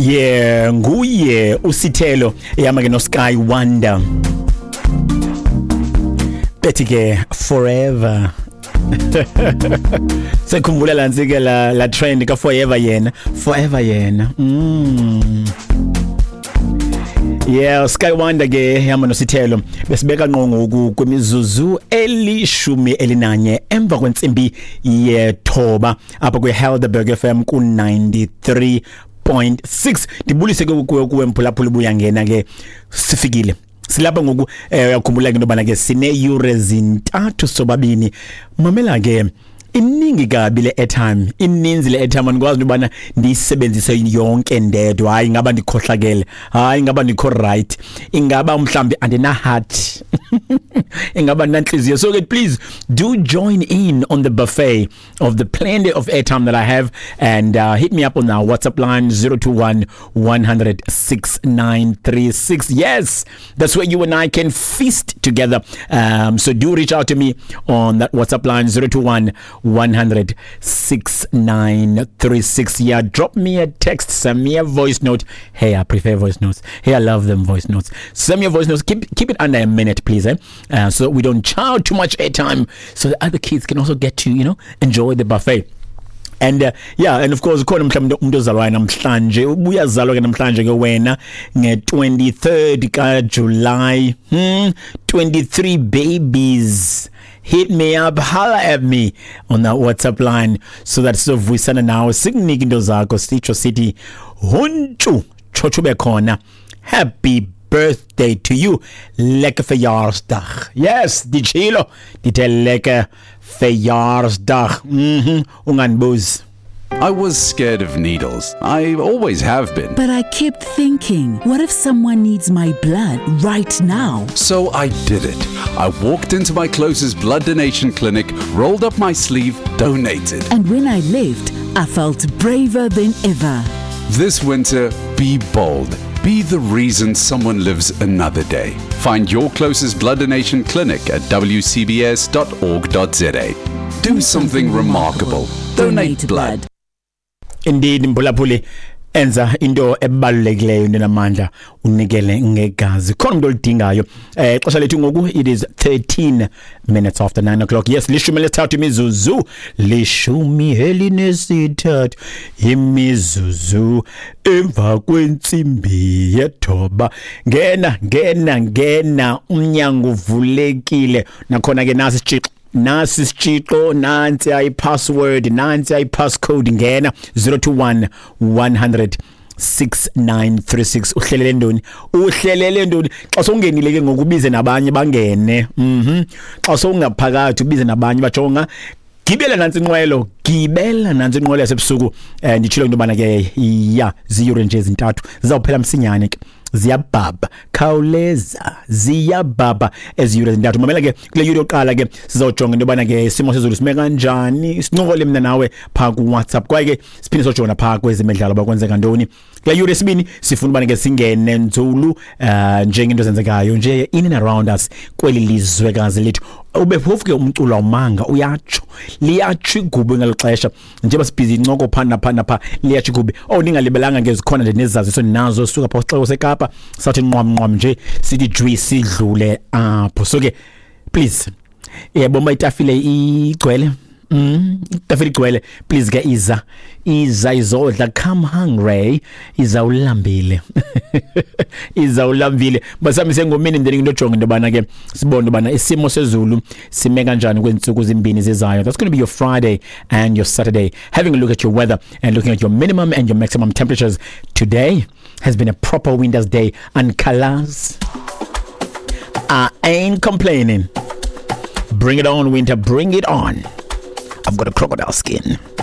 Yeah, nguye uSithelo yama ke no Sky Wonder. Bethi ke forever. Sekhumbula lansi ke la trend ka forever yena. Yeah, Sky Wonder ke yama no Sithelo besibeka ngqongo kwemizuzu elishumi elinanye emva kwensimbi yethoba apha kwe Helderberg FM ku 93.6 dibulise kuwe mphulaphula buya ngena ke sifikile silapha ngoku uyakhumbula ke nobana ke sine euro zintathu sobabini mamela ke iningi kabi le airtime ininzi le airtime angikwazi ubana ndisebenzise yonke ndedwa hayi ngaba ndikhohlakele hayi ngaba ndikho right ingaba mhlambi andina heart ingaba nanhliziyo so please do join in on the buffet of the plenty of airtime that I have and hit me up on our WhatsApp line 021 100 6936. Yes, that's where you and I can feast together. So do reach out to me on that WhatsApp line 021 100 6936. Yeah, drop me a text, send me a voice note. Hey, I prefer voice notes. Hey, I love them voice notes. Send me a voice notes. Keep it under a minute, please. So we don't chow too much airtime, so the other kids can also get to enjoy the buffet. And yeah, and of course khona mhlawumbe umuntu ozalwa namhlanje ubuyazalwa ke namhlanje ke wena nge-23rd ka July 23 babies. Hit me up, holla at me on that WhatsApp line so that sivuyisana nawe sikunike into zakho sitsho sithi hunchu chochube khona. Happy birthday to you. Lekker verjaarsdag. Yes, dichilo. Dite lekker verjaarsdag. Unganboos. I was scared of needles. I always have been. But I kept thinking, what if someone needs my blood right now? So I did it. I walked into my closest blood donation clinic, rolled up my sleeve, donated. And when I left, I felt braver than ever. This winter, be bold. Be the reason someone lives another day. Find your closest blood donation clinic at wcbs.org.za. Do something remarkable. Donate blood. Indeed, mphulaphuli enza into ebalulekileyo namandla unikele ngegazi khona umuntu olidingayo xesha lethu ngoku it is 13 minutes after 9 o'clock. Yes, lishumi lesithathu imizuzu lishumi elinesithathu imizuzu emva kwentsimbi yethoba ngena umnyango uvulekile nakhona ke nasi isitshixo nansi ay password nansi ay passcode ngena 021 100 6936. uhlelele ndoni xa sowungenile ke ngokubize nabanye bangene xa sowungaphakathi ubize nabanye bajonga gibela nansi inqwelo yasebusuku nditshilo into bana ke ya ziyure nje ezintathu zizawuphela msinyane ke ziyabhaba khawuleza ziyabhaba eziyure ezintathu mamela ke kule yuri yoqala ke sizawujonga into bana ke isimo sezulu sime kanjani sincokole mina nawe pha ku WhatsApp kwaye ke siphinde sojonga pha kwezemidlalo bakwenzeka ntoni kule yuri esibini sifuna ubana ke singene nzulu njengento zenzekayo nje in and around us kweli lizwekazi lethu ube phofu ke umculo umanga uyatsho liyatsho igube ngalixesha njengoba sibhizi incoko phana pha liyatsho igube ningalibelanga ngezikhona nje nezaziso nazo suka pha xexo seKapa sathi nqwamnqwam nje sithi jwi sidlule apho so ke please bomba itafile igcwele itafile igcwele please ke iza izodla come hungry izawulambile basami sengomini ndeni ndojonga into bana ke sibone bana isimo sezulu sime kanjani kwentsuku zimbini zezayo. That's going to be your Friday and your Saturday, having a look at your weather and looking at your minimum and your maximum temperatures. Today has been a proper winter's day and colors I ain't complaining. Bring it on winter, bring it on. I've got a crocodile skin.